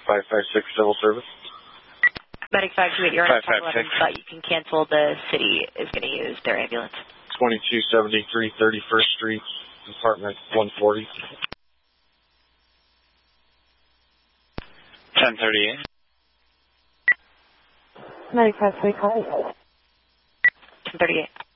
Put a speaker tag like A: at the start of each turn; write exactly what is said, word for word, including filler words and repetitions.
A: five five six civil service.
B: Medic five two eight, you're on
A: five five six.
B: but you can cancel. The city is going to use their ambulance.
A: twenty-two seventy-three thirty-first Street, apartment one forty.
C: ten thirty-eight.
D: Medic five three, call.
B: ten thirty-eight.